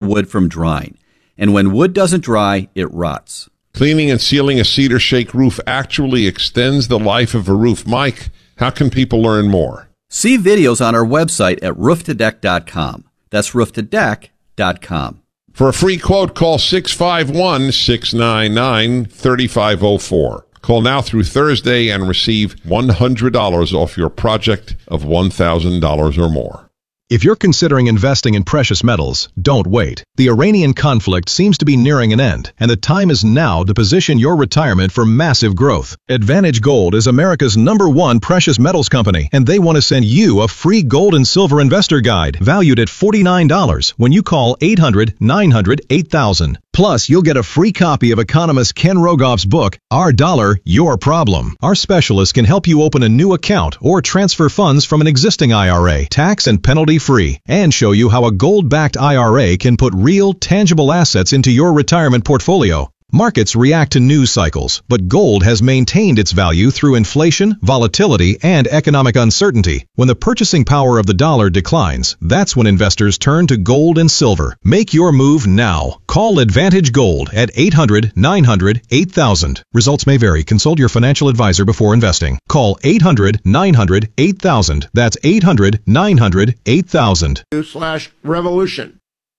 wood from drying. And when wood doesn't dry, it rots. Cleaning and sealing a Cedar Shake roof actually extends the life of a roof. Mike, how can people learn more? See videos on our website at rooftodeck.com. That's rooftodeck.com. For a free quote, call 651-699-3504. Call now through Thursday and receive $100 off your project of $1,000 or more. If you're considering investing in precious metals, don't wait. The Iranian conflict seems to be nearing an end, and the time is now to position your retirement for massive growth. Advantage Gold is America's #1 precious metals company, and they want to send you a free gold and silver investor guide valued at $49 when you call 800-900-8000. Plus, you'll get a free copy of economist Ken Rogoff's book, Our Dollar, Your Problem. Our specialists can help you open a new account or transfer funds from an existing IRA, tax and penalty-free, and show you how a gold-backed IRA can put real, tangible assets into your retirement portfolio. Markets react to news cycles, but gold has maintained its value through inflation, volatility, and economic uncertainty. When the purchasing power of the dollar declines, that's when investors turn to gold and silver. Make your move now. Call Advantage Gold at 800-900-8000. Results may vary. Consult your financial advisor before investing. Call 800-900-8000. That's 800-900-8000. /revolution.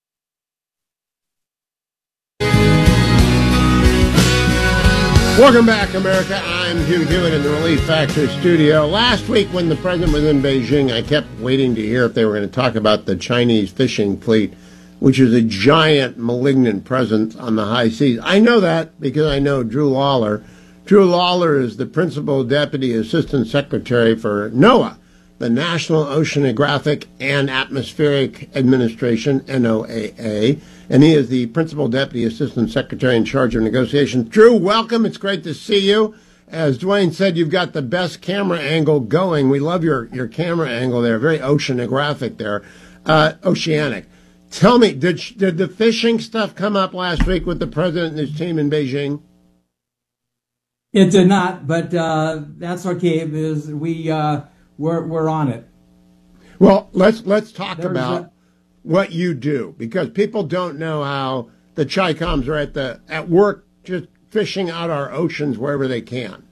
Welcome back, America. I'm Hugh Hewitt in the Relief Factor studio. Last week when the president was in Beijing, I kept waiting to hear if they were going to talk about the Chinese fishing fleet, which is a giant malignant presence on the high seas. I know that because I know Drew Lawler. Drew Lawler is the Principal Deputy Assistant Secretary for NOAA, the National Oceanographic and Atmospheric Administration, NOAA, and he is the Principal Deputy Assistant Secretary in charge of negotiations. Drew, welcome. It's great to see you. As Dwayne said, you've got the best camera angle going. We love your camera angle there. Very oceanographic there. Oceanic. Tell me, did the fishing stuff come up last week with the president and his team in Beijing? It did not, but that's okay because we're on it. Well, let's talk about what you do, because people don't know how the Chi-Coms are at work just fishing out our oceans wherever they can.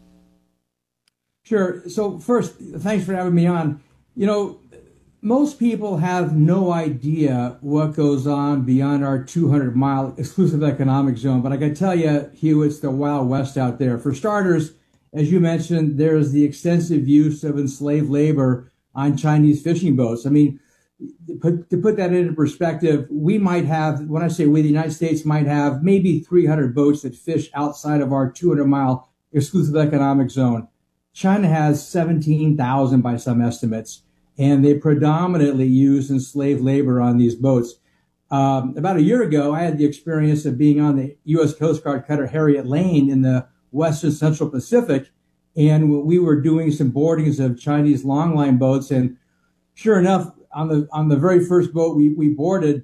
Sure. So first, thanks for having me on. You know, most people have no idea what goes on beyond our 200-mile exclusive economic zone. But I can tell you, Hugh, it's the Wild West out there. For starters, as you mentioned, there's the extensive use of enslaved labor on Chinese fishing boats. I mean, to put that into perspective, we might have, when I say we, the United States might have maybe 300 boats that fish outside of our 200-mile exclusive economic zone. China has 17,000 by some estimates, and they predominantly use enslaved labor on these boats. About a year ago, I had the experience of being on the U.S. Coast Guard cutter Harriet Lane in the Western Central Pacific, and we were doing some boardings of Chinese longline boats, and sure enough, on the very first boat we boarded,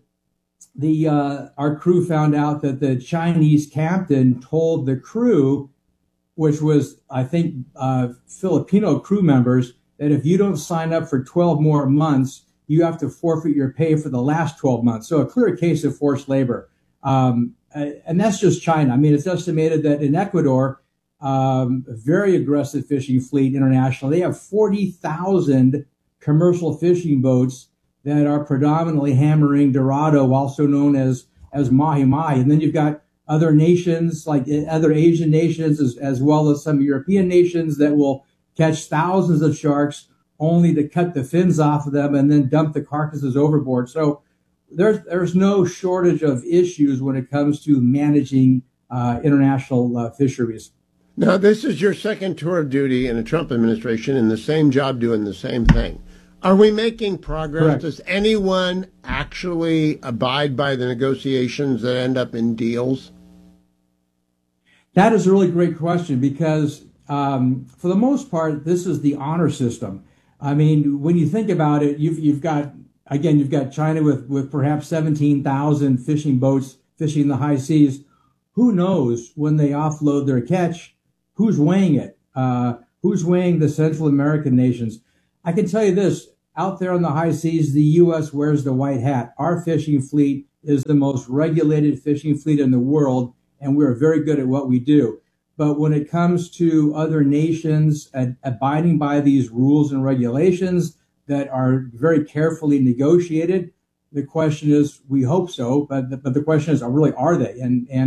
our crew found out that the Chinese captain told the crew, which was, I think, Filipino crew members, that if you don't sign up for 12 more months, you have to forfeit your pay for the last 12 months. So a clear case of forced labor. And that's just China. I mean, it's estimated that in Ecuador, a very aggressive fishing fleet international, they have 40,000 commercial fishing boats that are predominantly hammering Dorado, also known as mahi-mahi. And then you've got other nations, like other Asian nations, as well as some European nations that will catch thousands of sharks only to cut the fins off of them and then dump the carcasses overboard. So there's no shortage of issues when it comes to managing international fisheries. Now, this is your second tour of duty in a Trump administration in the same job doing the same thing. Are we making progress? Correct. Does anyone actually abide by the negotiations that end up in deals? That is a really great question because for the most part, this is the honor system. I mean, when you think about it, you've got China with perhaps 17,000 fishing boats fishing the high seas. Who knows when they offload their catch? Who's weighing it? Who's weighing the Central American nations? I can tell you this, out there on the high seas, the U.S. wears the white hat. Our fishing fleet is the most regulated fishing fleet in the world, and we're very good at what we do. But when it comes to other nations abiding by these rules and regulations that are very carefully negotiated, the question is, we hope so, but the question is, really, are they?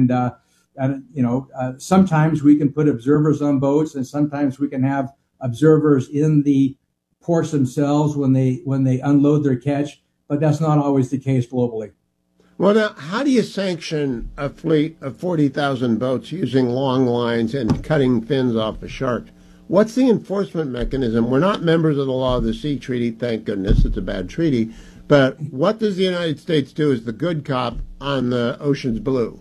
Sometimes we can put observers on boats, and sometimes we can have observers in the ports themselves when they unload their catch, but that's not always the case globally. Well, now, how do you sanction a fleet of 40,000 boats using long lines and cutting fins off a shark? What's the enforcement mechanism? We're not members of the Law of the Sea Treaty, thank goodness. It's a bad treaty. But what does the United States do as the good cop on the ocean's blue?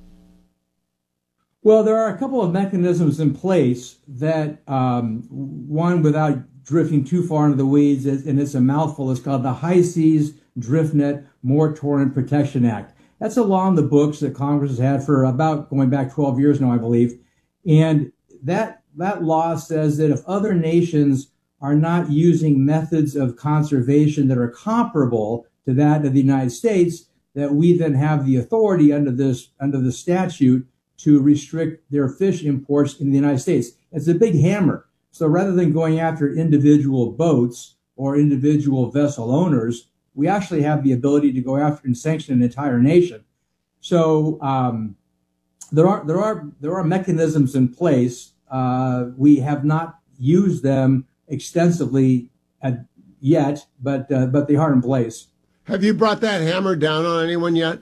Well, there are a couple of mechanisms in place that, one, without drifting too far into the weeds, and it's a mouthful, is called the High Seas Drift Net Moratorium Protection Act. That's a law in the books that Congress has had for about going back 12 years now, I believe. And that law says that if other nations are not using methods of conservation that are comparable to that of the United States, that we then have the authority under the statute to restrict their fish imports in the United States. It's a big hammer. So rather than going after individual boats or individual vessel owners, we actually have the ability to go after and sanction an entire nation. So there are mechanisms in place. We have not used them extensively yet, but they are in place. Have you brought that hammer down on anyone yet?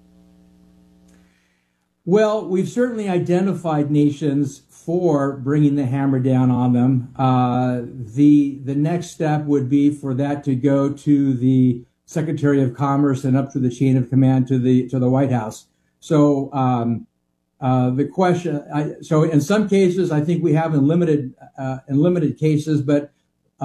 Well, we've certainly identified nations for bringing the hammer down on them. The next step would be for that to go to the Secretary of Commerce and up through the chain of command to the White House. So the question, so in some cases, I think we have in limited cases, but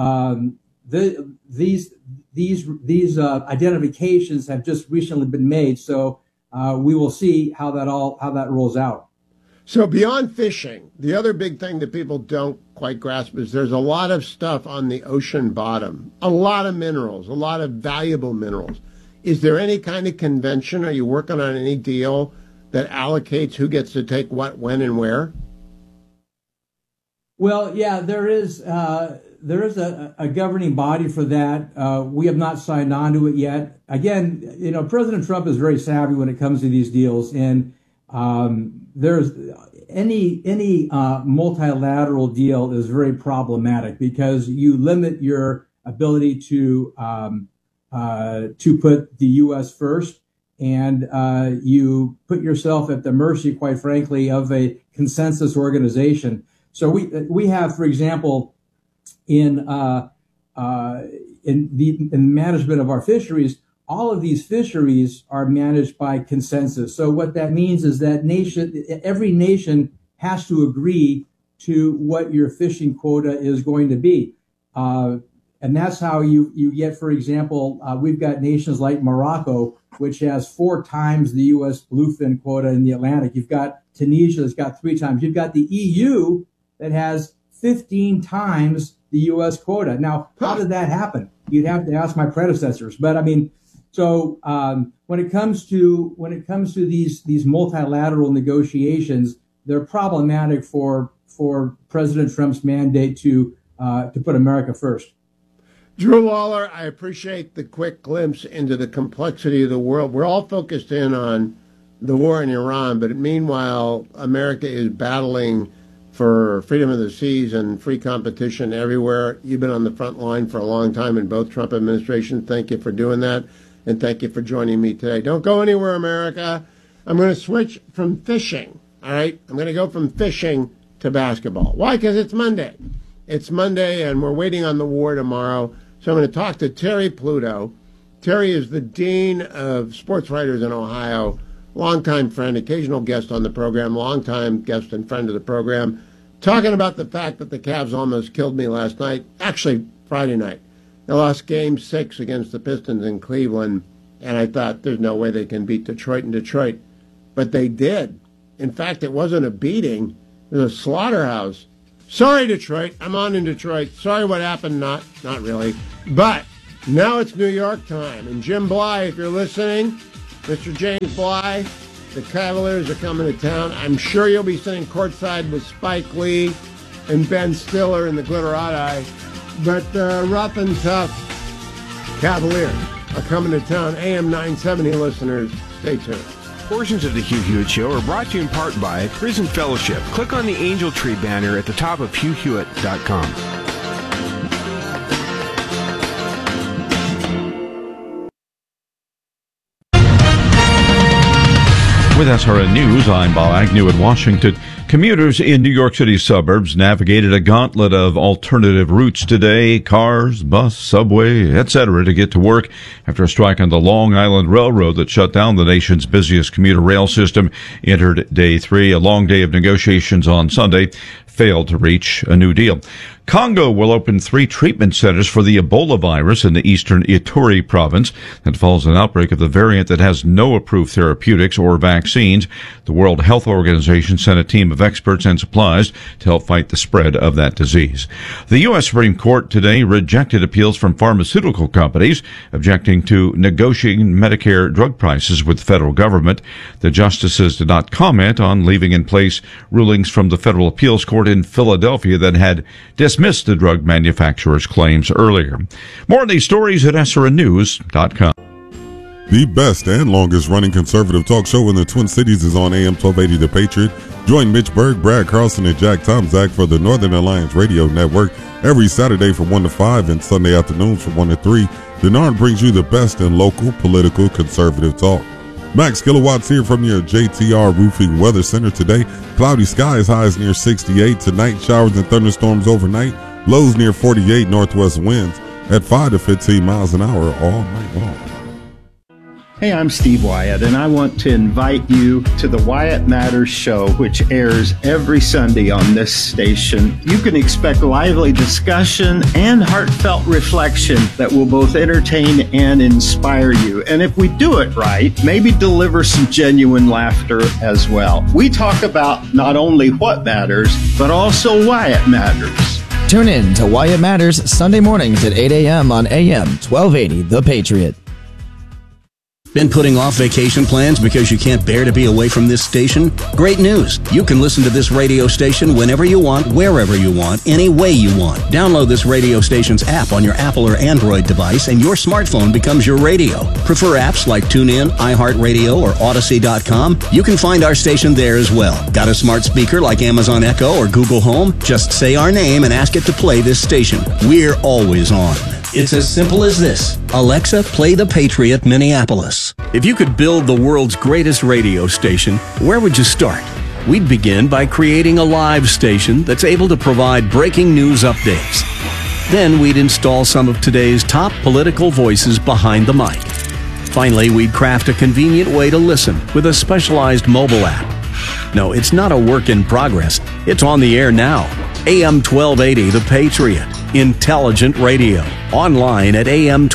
these identifications have just recently been made. So we will see how that rolls out. So beyond fishing, the other big thing that people don't quite grasp is there's a lot of stuff on the ocean bottom, a lot of minerals, a lot of valuable minerals. Is there any kind of convention? Are you working on any deal that allocates who gets to take what, when, and where? Well, yeah, there is a governing body for that. We have not signed on to it yet. Again, President Trump is very savvy when it comes to these deals, and there's any multilateral deal is very problematic because you limit your ability to put the U.S. first, and you put yourself at the mercy, quite frankly, of a consensus organization. So we have, for example, in the management of our fisheries, all of these fisheries are managed by consensus. So what that means is that every nation has to agree to what your fishing quota is going to be. And that's how you get, for example, we've got nations like Morocco, which has 4 times the U.S. bluefin quota in the Atlantic. You've got Tunisia that's got 3 times. You've got the EU that has 15 times the U.S. quota. Now, how did that happen? You'd have to ask my predecessors. But I mean, so when it comes to these multilateral negotiations, they're problematic for President Trump's mandate to put America first. Drew Lawler, I appreciate the quick glimpse into the complexity of the world. We're all focused in on the war in Iran, but meanwhile, America is battling for freedom of the seas and free competition everywhere. You've been on the front line for a long time in both Trump administrations. Thank you for doing that, and thank you for joining me today. Don't go anywhere, America. I'm going to switch from fishing, all right? I'm going to go from fishing to basketball. Why? Because it's Monday. It's Monday, and we're waiting on the war tomorrow. So I'm going to talk to Terry Pluto. Terry is the Dean of Sports Writers in Ohio, longtime friend, occasional guest on the program, longtime guest and friend of the program, talking about the fact that the Cavs almost killed me last night, actually Friday night. They lost Game 6 against the Pistons in Cleveland, and I thought there's no way they can beat Detroit in Detroit. But they did. In fact, it wasn't a beating. It was a slaughterhouse. Sorry, Detroit. I'm on in Detroit. Sorry what happened. Not really. But now it's New York time. And Jim Bly, if you're listening, Mr. James Bly, the Cavaliers are coming to town. I'm sure you'll be sitting courtside with Spike Lee and Ben Stiller in the Glitterati. But rough and tough Cavaliers are coming to town. AM 970 listeners, stay tuned. Portions of the Hugh Hewitt Show are brought to you in part by Prison Fellowship. Click on the Angel Tree banner at the top of HughHewitt.com. With SRN News, I'm Bob Agnew in Washington. Commuters in New York City suburbs navigated a gauntlet of alternative routes today, cars, bus, subway, etc., to get to work after a strike on the Long Island Railroad that shut down the nation's busiest commuter rail system entered day 3. A long day of negotiations on Sunday failed to reach a new deal. Congo will open 3 treatment centers for the Ebola virus in the eastern Ituri province that follows an outbreak of the variant that has no approved therapeutics or vaccines. The World Health Organization sent a team of experts and supplies to help fight the spread of that disease. The U.S. Supreme Court today rejected appeals from pharmaceutical companies objecting to negotiating Medicare drug prices with the federal government. The justices did not comment on leaving in place rulings from the Federal Appeals Court in Philadelphia that had dismissed the drug manufacturer's claims earlier. More on these stories at SRNnews.com. The best and longest-running conservative talk show in the Twin Cities is on AM 1280 The Patriot. Join Mitch Berg, Brad Carlson, and Jack Tomczak for the Northern Alliance Radio Network every Saturday from 1 to 5 and Sunday afternoons from 1 to 3. Denard brings you the best in local political conservative talk. Max Kilowatts here from your JTR Roofing Weather Center today. Cloudy skies, highs near 68. Tonight, showers and thunderstorms overnight. Lows near 48, northwest winds at 5 to 15 miles an hour all night long. Hey, I'm Steve Wyatt, and I want to invite you to the Wyatt Matters Show, which airs every Sunday on this station. You can expect lively discussion and heartfelt reflection that will both entertain and inspire you. And if we do it right, maybe deliver some genuine laughter as well. We talk about not only what matters, but also why it matters. Tune in to Wyatt Matters Sunday mornings at 8 a.m. on AM 1280 The Patriot. Been putting off vacation plans because you can't bear to be away from this station? Great news! You can listen to this radio station whenever you want, wherever you want, any way you want. Download this radio station's app on your Apple or Android device and your smartphone becomes your radio. Prefer apps like TuneIn, iHeartRadio, or Odyssey.com? You can find our station there as well. Got a smart speaker like Amazon Echo or Google Home? Just say our name and ask it to play this station. We're always on. It's as simple as this. Alexa, play The Patriot Minneapolis. If you could build the world's greatest radio station, where would you start? We'd begin by creating a live station that's able to provide breaking news updates. Then we'd install some of today's top political voices behind the mic. Finally, we'd craft a convenient way to listen with a specialized mobile app. No, it's not a work in progress. It's on the air now. AM 1280 The Patriot. Intelligent radio. Online at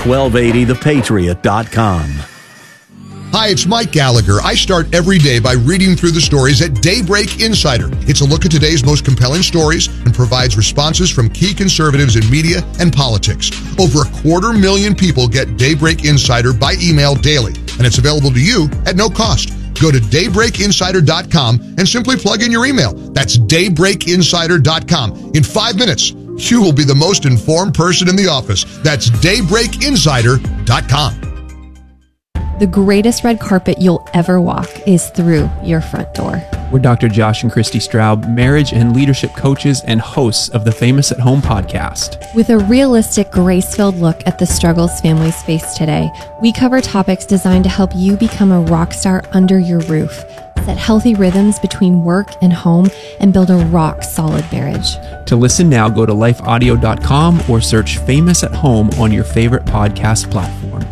am1280thepatriot.com. Hi, it's Mike Gallagher. I start every day by reading through the stories at Daybreak Insider. It's a look at today's most compelling stories and provides responses from key conservatives in media and politics. Over 250,000 people get Daybreak Insider by email daily, and it's available to you at no cost. Go to daybreakinsider.com and simply plug in your email. That's daybreakinsider.com. In 5 minutes, you will be the most informed person in the office. That's daybreakinsider.com. The greatest red carpet you'll ever walk is through your front door. We're Dr. Josh and Christy Straub, marriage and leadership coaches and hosts of the Famous at Home podcast. With a realistic, grace-filled look at the struggles families face today, we cover topics designed to help you become a rock star under your roof, set healthy rhythms between work and home, and build a rock-solid marriage. To listen now, go to lifeaudio.com or search Famous at Home on your favorite podcast platform.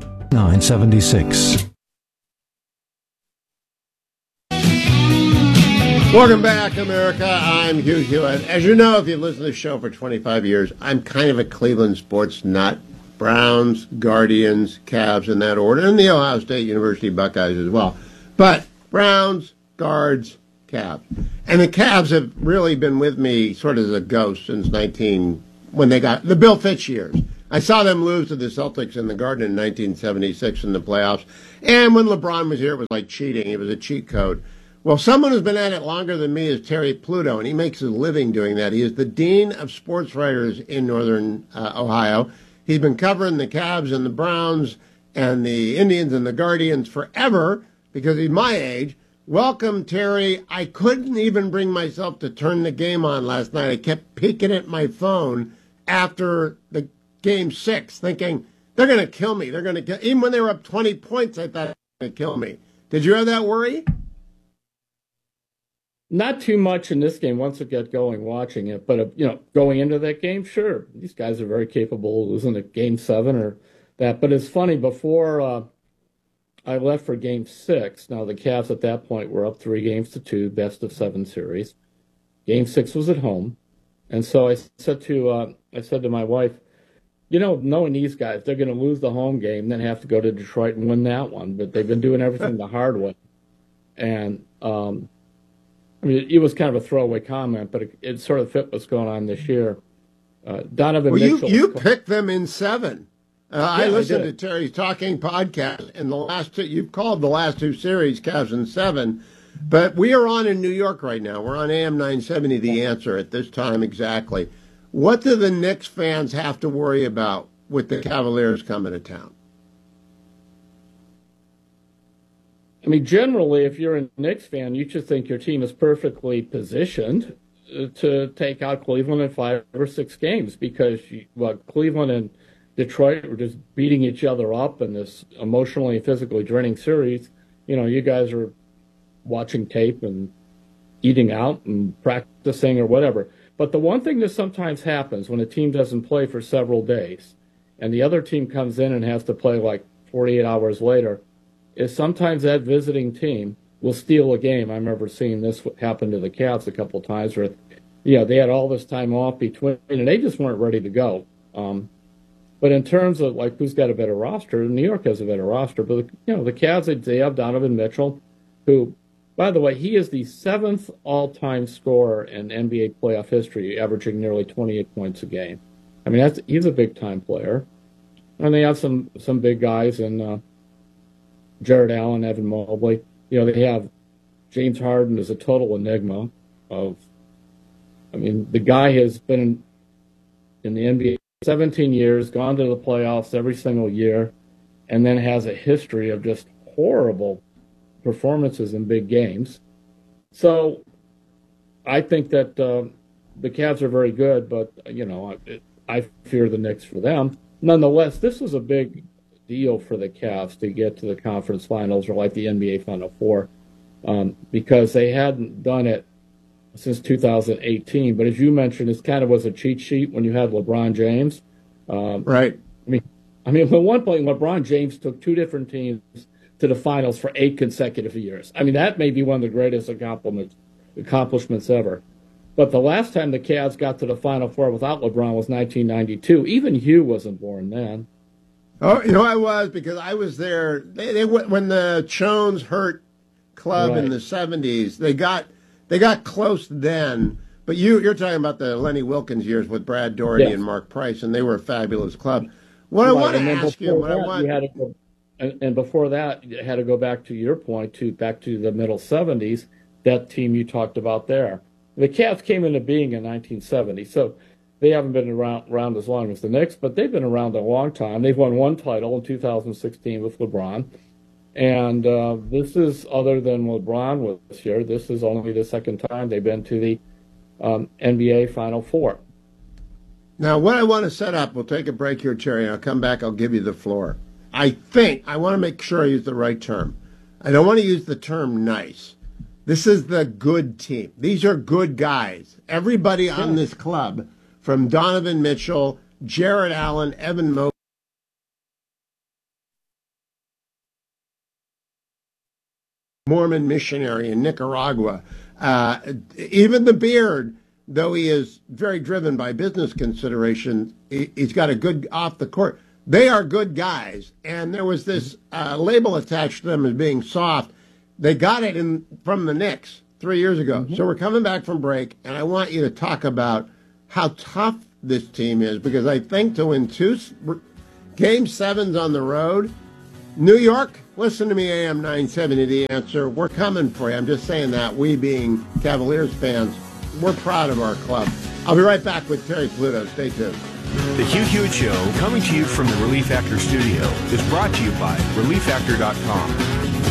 976. Welcome back, America. I'm Hugh Hewitt. As you know, if you've listened to the show for 25 years, I'm kind of a Cleveland sports nut. Browns, Guardians, Cavs in that order, and the Ohio State University Buckeyes as well. But Browns, Guards, Cavs. And the Cavs have really been with me sort of as a ghost since when they got the Bill Fitch years. I saw them lose to the Celtics in the Garden in 1976 in the playoffs. And when LeBron was here, it was like cheating. It was a cheat code. Well, someone who's been at it longer than me is Terry Pluto, and he makes his living doing that. He is the dean of sports writers in Northern Ohio. He's been covering the Cavs and the Browns and the Indians and the Guardians forever because he's my age. Welcome, Terry. I couldn't even bring myself to turn the game on last night. I kept peeking at my phone after the Game 6, thinking, they're going to kill me. They're going to kill. Even when they were up 20 points, I thought they were going to kill me. Did you have that worry? Not too much in this game once it got going watching it. But, going into that game, sure. These guys are very capable of losing at Game 7 or that. But it's funny, before I left for Game 6, now the Cavs at that point were up 3-2, best of 7 series. Game 6 was at home. And so I said to my wife, knowing these guys, they're going to lose the home game, then have to go to Detroit and win that one. But they've been doing everything the hard way. And, it was kind of a throwaway comment, but it sort of fit what's going on this year. Donovan Mitchell. You picked them in 7. I listened to did. Terry's Talking podcast, and you've called the last 2 series Cavs in 7. But we are on in New York right now. We're on AM 970, The Answer, at this time exactly. What do the Knicks fans have to worry about with the Cavaliers coming to town? Generally, if you're a Knicks fan, you should think your team is perfectly positioned to take out Cleveland in 5 or 6 games because Cleveland and Detroit were just beating each other up in this emotionally and physically draining series. You guys are watching tape and eating out and practicing or whatever. But the one thing that sometimes happens when a team doesn't play for several days and the other team comes in and has to play like 48 hours later is sometimes that visiting team will steal a game. I remember seeing this happen to the Cavs a couple of times where, they had all this time off between and they just weren't ready to go. But in terms of who's got a better roster, New York has a better roster. But the Cavs, they have Donovan Mitchell, who, by the way, he is the 7th all-time scorer in NBA playoff history, averaging nearly 28 points a game. He's a big-time player, and they have some big guys in Jared Allen, Evan Mobley. They have James Harden is a total enigma. The guy has been in the NBA 17 years, gone to the playoffs every single year, and then has a history of just horrible performances in big games. So I think that the Cavs are very good, but, I fear the Knicks for them. Nonetheless, this was a big deal for the Cavs to get to the conference finals or like the NBA Final Four because they hadn't done it since 2018. But as you mentioned, it kind of was a cheat sheet when you had LeBron James. Right. At one point, LeBron James took 2 different teams to the finals for 8 consecutive years. That may be one of the greatest accomplishments ever. But the last time the Cavs got to the Final Four without LeBron was 1992. Even Hugh wasn't born then. Oh, I was because I was there. They when the Chones hurt club in the 70s. They got close then. But you're talking about the Lenny Wilkens years with Brad Doherty and Mark Price, and they were a fabulous club. What I want to ask you, and before that, you had to go back to your point, back to the middle 70s, that team you talked about there. The Cavs came into being in 1970, so they haven't been around as long as the Knicks, but they've been around a long time. They've won 1 title in 2016 with LeBron. And this is, other than LeBron was here, this is only the second time they've been to the NBA Final Four. Now, what I want to set up, we'll take a break here, Terry, and I'll come back, I'll give you the floor. I want to make sure I use the right term. I don't want to use the term nice. This is the good team. These are good guys. Everybody on this club, from Donovan Mitchell, Jared Allen, Evan Mobley, Mormon missionary in Nicaragua, even the Beard, though he is very driven by business considerations, he's got a good off the court. They are good guys, and there was this label attached to them as being soft. They got it from the Knicks 3 years ago. So we're coming back from break, and I want you to talk about how tough this team is, because I think to win 2 Game 7s on the road, New York, listen to me, AM 970, The Answer. We're coming for you. I'm just saying that. We being Cavaliers fans, we're proud of our club. I'll be right back with Terry Pluto. Stay tuned. The Hugh Hewitt Show, coming to you from the Relief Factor studio, is brought to you by ReliefFactor.com.